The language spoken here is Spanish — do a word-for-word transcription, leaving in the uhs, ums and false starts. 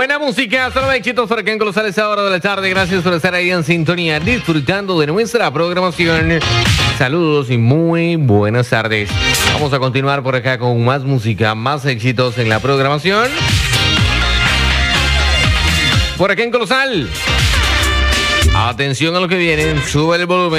Buena música, solo éxitos por acá en Colosal a esa hora de la tarde. Gracias por estar ahí en sintonía, disfrutando de nuestra programación. Saludos y muy buenas tardes. Vamos a continuar por acá con más música, más éxitos en la programación. Por acá en Colosal. Atención a lo que viene, sube el volumen.